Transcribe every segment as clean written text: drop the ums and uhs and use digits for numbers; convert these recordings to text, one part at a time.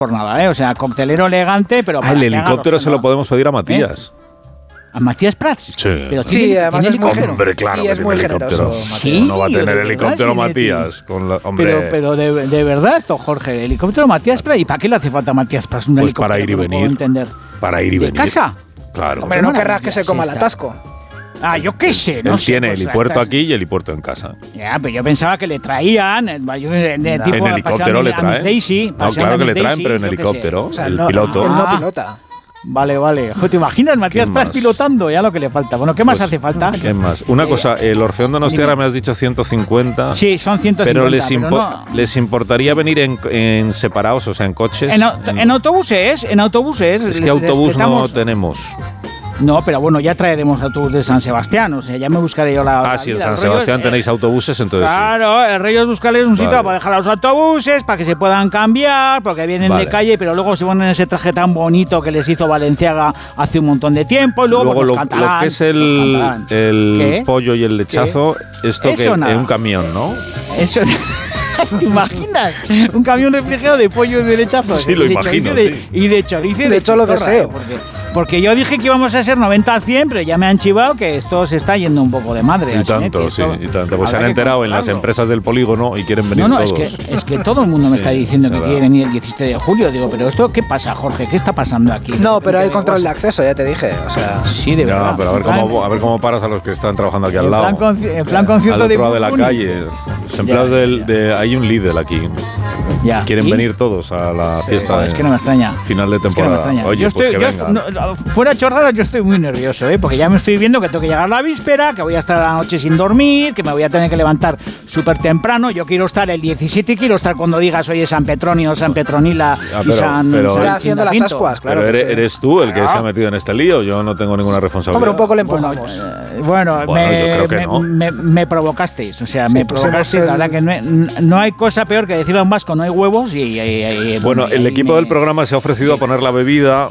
por nada, ¿eh? O sea, coctelero elegante, pero... El helicóptero se lo podemos pedir a Matías. ¿A Matías Prats? Sí. Pero sí, además es muy generoso. Hombre, claro, y es muy generoso. Sí, no va a tener de helicóptero verdad, Matías. Hombre. Pero de verdad esto, Jorge, el helicóptero Matías Prats. ¿Y para qué le hace falta a Matías Prats un helicóptero? Para ir y venir. No puedo entender. Para ir y venir. ¿De casa? Claro. Hombre, no querrás que se coma el atasco. Ah, yo qué sé, no Él sé. tiene pues, helipuerto aquí y helipuerto en casa. Ya, pero yo pensaba que le traían tipo, en helicóptero le traen. Daisy, No, claro que le traen, Daisy, pero en helicóptero. O sea, el no, piloto. Él no pilota. Vale. Joder, ¿te imaginas Matías Prats pilotando? Ya lo que le falta. Bueno, ¿qué más Pues, hace falta? ¿Qué más? Una cosa, el Orfeón Donostiarra me has dicho 150. Sí, son 150. Pero no. les importaría venir en separados, o sea, en coches. En autobuses. Es que autobús no tenemos. No, pero bueno, ya traeremos autobús de San Sebastián, o sea, ya me buscaré yo la... Si en San Sebastián tenéis autobuses, entonces claro, el rollo es buscarles un sitio para dejar los autobuses, para que se puedan cambiar, porque vienen de calle, pero luego se ponen ese traje tan bonito que les hizo Valenciaga hace un montón de tiempo, y luego pues, lo que es el pollo y el lechazo, esto que en un camión, ¿no? Eso... ¿Te imaginas? Un camión refrigerado de pollo y de lechazo. Sí, lo imagino, sí. Y de chorizo. De hecho, lo deseo. Porque yo dije que íbamos a ser 90 a 100, pero ya me han chivado que esto se está yendo un poco de madre. Y tanto, sí, y tanto. Pues se han enterado en las empresas del polígono y quieren venir todos. Es que todo el mundo me está diciendo que quiere venir el 17 de julio. Digo, pero ¿esto qué pasa, Jorge? ¿Qué está pasando aquí? No, pero hay control de acceso, ya te dije. O sea, sí, de verdad. Pero a ver cómo paras a los que están trabajando aquí al lado. En plan concierto de la calle. Los empleados hay un Lidl aquí. Ya. Quieren venir todos a la fiesta. Es que no me extraña. Final de temporada. Es que no me extraña. Oye, pues que vengan. Fuera chorradas, yo estoy muy nervioso, porque ya me estoy viendo que tengo que llegar la víspera, que voy a estar la noche sin dormir, que me voy a tener que levantar súper temprano. Yo quiero estar el 17 y quiero estar cuando digas, oye, San Petronio, San Petronila y San... Está haciendo las ascuas, claro. Pero eres tú el que se ha metido en este lío. Yo no tengo ninguna responsabilidad. Hombre, un poco le empujamos. Bueno, yo creo que no. Me provocasteis, o sea, me provocasteis. La verdad que no hay cosa peor que decirle a un vasco no hay huevos Bueno, el equipo del programa se ha ofrecido a poner la bebida.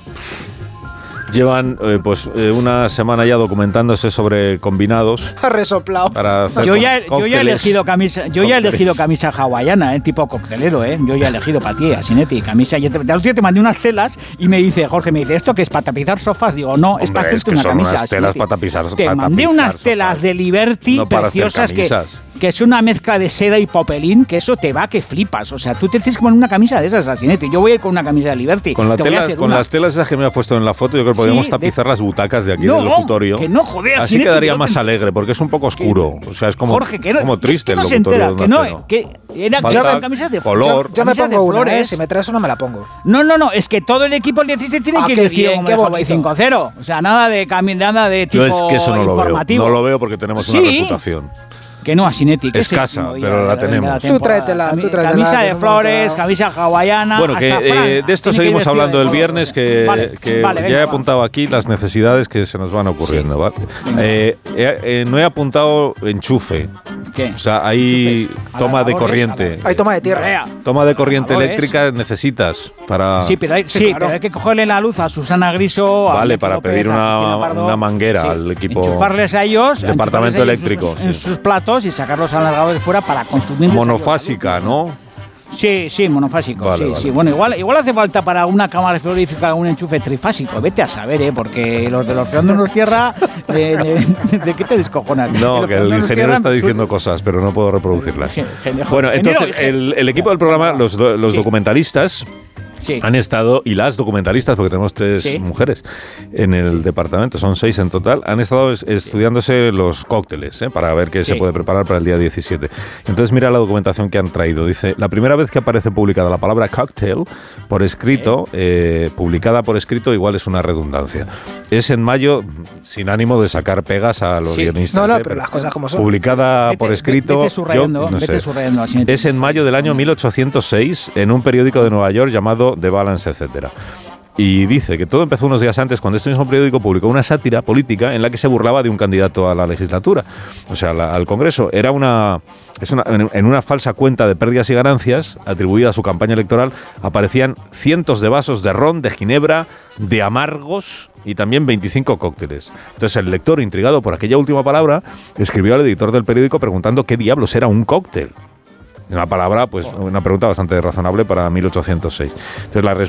Llevan una semana ya documentándose sobre combinados. Ha resoplado. Yo ya he elegido camisa hawaiana, tipo coctelero, Yo ya he elegido para ti, Asinetti, camisa. Yo te mandé unas telas y me dice, Jorge, ¿esto qué es? ¿Para tapizar sofás? Digo, no, es para hacerte una camisa. Unas telas para tapizar sofás. Te mandé unas telas de Liberty preciosas que es una mezcla de seda y popelín, que eso te va que flipas. O sea, tú te tienes que poner una camisa de esas, Asinetti. Yo voy a ir con una camisa de Liberty. Con las telas esas que me has puesto en la foto, yo creo que podríamos tapizar las butacas de aquí del locutorio. Que no, joder, así quedaría más alegre, porque es un poco oscuro. O sea, es como, Jorge, como triste es que el locutorio. Eran camisas de color. Yo me pongo una, si me traes una me la pongo. No, es que todo el equipo del 17 tiene que ir vestido como el Hawaii 5-0. O sea, nada de tipo yo es que eso no informativo. No lo veo porque tenemos una reputación. Que no, Asinetti. Escasa, pero la tenemos. Tú tráetela. Camisa de flores, camisa hawaiana. Bueno, que de esto seguimos hablando el viernes, que ya he apuntado aquí las necesidades que se nos van ocurriendo. ¿Vale? No he apuntado enchufe. ¿Qué? O sea, hay toma de corriente. Hay toma de tierra. Toma de corriente eléctrica necesitas para... Sí, pero hay que cogerle la luz a Susana Griso. Vale, para pedir una manguera al equipo... Enchufarles a ellos. Departamento eléctrico. En sus platos y sacarlos alargados de fuera para consumir. Monofásica, ¿no? Sí, monofásico. Vale. Sí. Bueno, igual hace falta para una cámara frigorífica un enchufe trifásico. Vete a saber, porque los de los Orfeón Donostiarra, ¿de qué te descojonas? No, que el ingeniero está diciendo cosas, pero no puedo reproducirlas. Bueno, entonces, el equipo del programa, los documentalistas... Sí. Han estado, y las documentalistas, porque tenemos 3 mujeres en el departamento, son 6 en total, han estado estudiándose los cócteles, para ver qué se puede preparar para el día 17. Entonces mira la documentación que han traído. Dice, la primera vez que aparece publicada la palabra cocktail por escrito, publicada por escrito, igual es una redundancia. Es en mayo, sin ánimo de sacar pegas a los guionistas. No, pero las cosas como son. Publicada por escrito, vete subrayando, es en mayo del año 1806 en un periódico de Nueva York llamado The Balance, etcétera. Y dice que todo empezó unos días antes cuando este mismo periódico publicó una sátira política en la que se burlaba de un candidato a la legislatura, o sea, al Congreso. Era en una falsa cuenta de pérdidas y ganancias atribuida a su campaña electoral, aparecían cientos de vasos de ron, de ginebra, de amargos y también 25 cócteles. Entonces el lector, intrigado por aquella última palabra, escribió al editor del periódico preguntando qué diablos era un cóctel. Una palabra, pues una pregunta bastante razonable para 1806. Entonces la